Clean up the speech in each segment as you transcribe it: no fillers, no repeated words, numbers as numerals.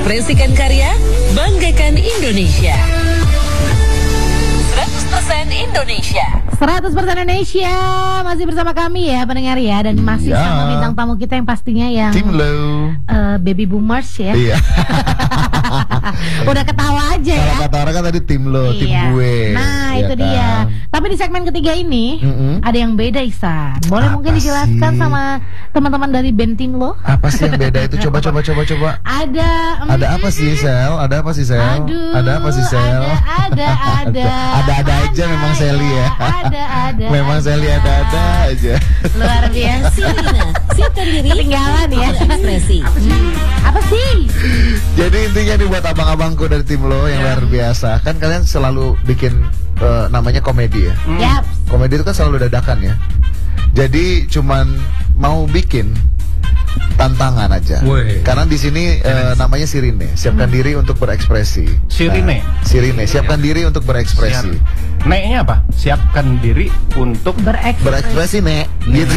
Ekspresikan karya, banggakan Indonesia. 100% Indonesia. 100% Indonesia. Masih bersama kami ya pendengar ya. Dan masih sama bintang tamu kita yang pastinya yang Tim Lo, baby boomers ya. Iya. Udah ketawa aja ya. Kalau kata orang kan tadi tim lo, tim Iya. gue. Nah Iya itu kan? dia. Tapi di segmen ketiga ini ada yang beda, Ihsan. Boleh Apa mungkin dijelaskan sih? sama teman-teman dari band tim lo? Apa sih yang beda itu? Coba. Ada Ada apa sih, Sel? Ada apa sih, Sel? Aduh, Ada apa sih, Sel? Ada aja memang Sally ya. Ada. Memang Sally ada aja. Luar biasa. Siapkan diri. Ketinggalan ya. Ekspresi. Apa sih? Jadi intinya nih buat abang-abangku dari tim lo yang luar biasa. Kan kalian selalu bikin namanya komedi ya. Yap. Komedi itu kan selalu dadakan ya. Jadi cuman mau bikin tantangan aja. Woi. Karena di sini namanya Sirine. Siapkan diri untuk berekspresi. Sirine? Sirine. Siapkan diri untuk berekspresi. Nek-nya apa? Siapkan diri untuk Berekspresi, Nek. Gitu.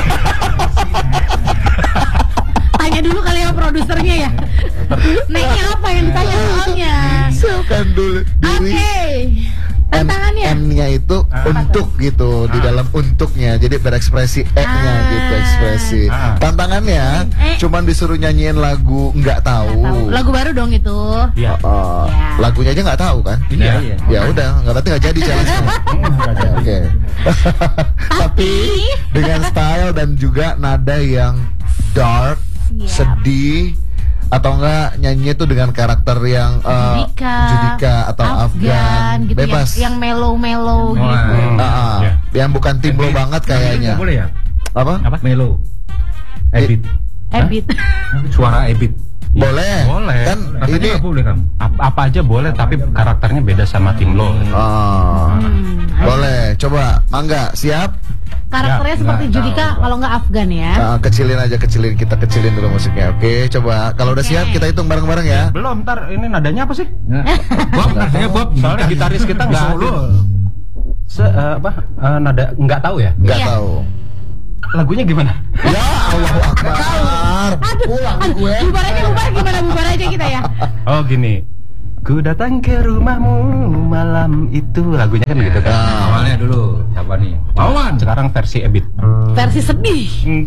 Tanya dulu kali ya produsernya ya. Naiknya apa yang ditanya soalnya? Siapkan dulu diri. Oke. Tantangannya. N-nya itu untuk gitu di dalam untuknya. Jadi berekspresi E-nya gitu ekspresi. Tantangannya cuman disuruh nyanyiin lagu nggak tahu. Lagu baru dong itu. Iya. Ya. Lagunya aja nggak tahu kan? Iya. Ya udah, berarti nggak jadi challenge-nya. Oke. Tapi dengan style dan juga nada yang dark, Siap. sedih, atau enggak nyanyinya tuh dengan karakter yang Judika atau Afgan, gitu, bebas. yang mellow gitu. Yang bukan tim lo banget kayaknya. Boleh ya? Apa? Melo. Ebit. Habit. Suara Ebit. Boleh. Boleh. Kan Katanya ini nggak boleh kan? Apa aja boleh, tapi karakternya beda sama tim lo. boleh. Coba, Mangga, siap? Karakternya Ya, seperti nggak Judika tahu. kalau nggak Afgan ya. Kita kecilin dulu musiknya. Oke, coba. Kalau udah siap kita hitung bareng-bareng ya. Belum, ntar ini nadanya apa sih? Bob, nadanya Bob. Soalnya gitaris kita nggak ada. Nada nggak tahu ya? Nggak Iya. tahu. Lagunya gimana? Ya Allah Akbar. Pulang gue. Bubar gimana bubar aja kita ya. Oh gini. Ku datang ke rumahmu malam itu. Lagunya kan begitu kan. Nah, Awalnya dulu siapa nih? Wawan. Sekarang versi Ebit. Versi sedih.